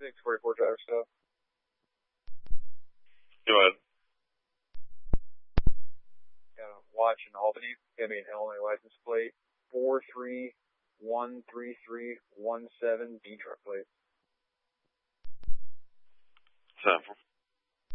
644 driver stop. Go ahead. Got a watch in Albany. Gonna be an Illinois license plate 4313317 D truck plate. 7